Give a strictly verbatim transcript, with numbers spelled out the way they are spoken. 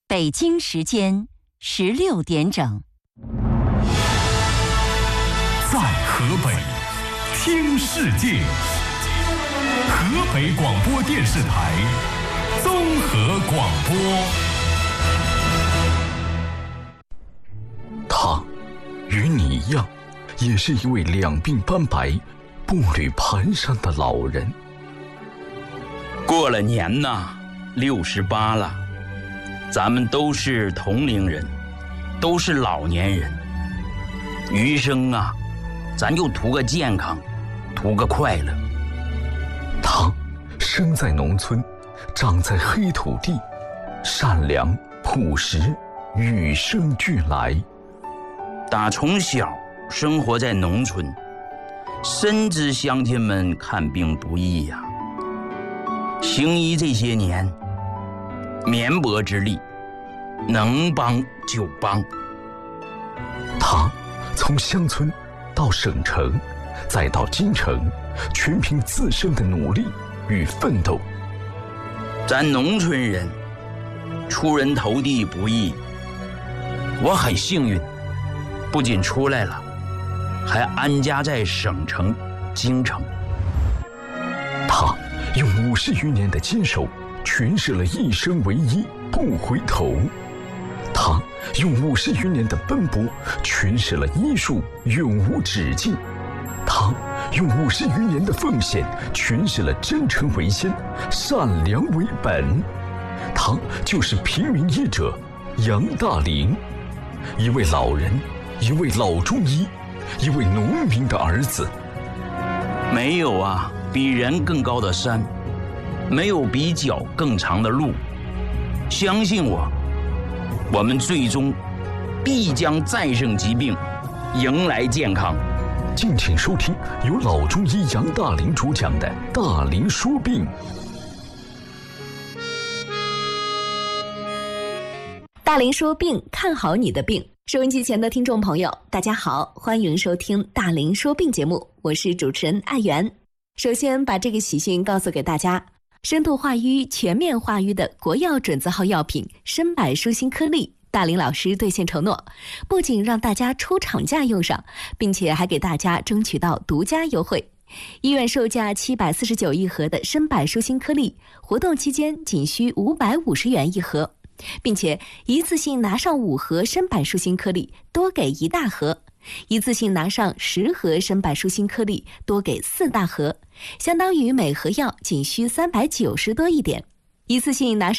北京时间十六点整。 在河北听世界，河北广播电视台综合广播。 他与你一样，也是一位两鬓斑白、步履蹒跚的老人。 过了年呐，六十八了，咱们都是同龄人，都是老年人。余生啊，咱就图个健康，图个快乐。 他生在农村，长在黑土地，善良朴实，与生俱来。 打从小生活在农村，深知乡亲们看病不易呀、啊。行医这些年，绵薄之力，能帮就帮。 他从乡村到省城，再到京城，全凭自身的努力与奋斗。 咱农村人出人头地不易，我很幸运，不仅出来了，还安家在省城京城。 他用五十余年的坚守，诠释了一生为一，不回头。他用五十余年的奔波，诠释了医术永无止境。他用五十余年的奉献，诠释了真诚为先，善良为本。他就是平民医者杨大林，一位老人，一位老中医，一位农民的儿子。 没有啊比人更高的山，没有比脚更长的路。相信我，我们最终必将战胜疾病，迎来健康。 敬请收听由老中医杨大林主讲的《大林说病》。 大林说病，看好你的病。收音机前的听众朋友，大家好，欢迎收听大林说病节目，我是主持人艾媛。首先把这个喜讯告诉给大家，深度化瘀、全面化瘀的国药准字号药品参柏舒心颗粒，大林老师兑现承诺，不仅让大家出厂价用上，并且还给大家争取到独家优惠。医院售价七百四十九一盒的参柏舒心颗粒，活动期间仅需五百五十元一盒，并且一次性拿上五盒参柏舒心颗粒，多给一大盒；一次性拿上十盒参柏舒心颗粒，多给四大盒，相当于每盒药仅需三百九十多一点。一次性拿上